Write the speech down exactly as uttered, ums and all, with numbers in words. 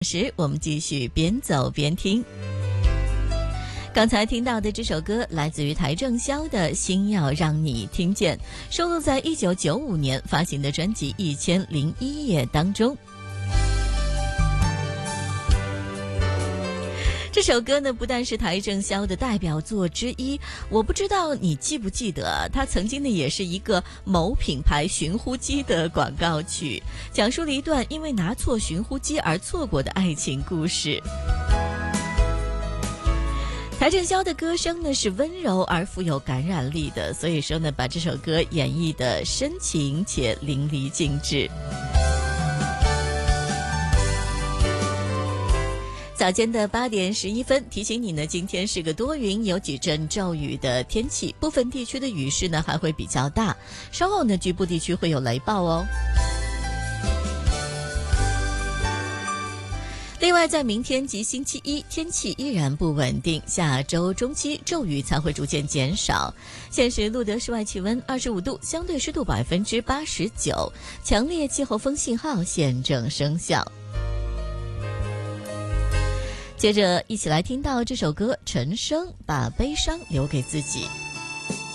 时我们继续边走边听。刚才听到的这首歌来自于邰正宵的《心要让你听见》，收录在一九九五年发行的专辑《一千零一夜》当中。这首歌呢，不但是邰正宵的代表作之一，我不知道你记不记得，它曾经呢也是一个某品牌寻呼机的广告曲，讲述了一段因为拿错寻呼机而错过的爱情故事。邰正宵的歌声呢是温柔而富有感染力的，所以说呢，把这首歌演绎的深情且淋漓尽致。早间的八点十一分，提醒你呢，今天是个多云有几阵骤雨的天气，部分地区的雨势呢还会比较大，稍后呢局部地区会有雷暴哦。另外，在明天及星期一，天气依然不稳定，下周中期骤雨才会逐渐减少。现时录得室外气温二十五度，相对湿度百分之八十九，强烈季候风信号现正生效。接着一起来听到这首歌，陈升把悲伤留给自己。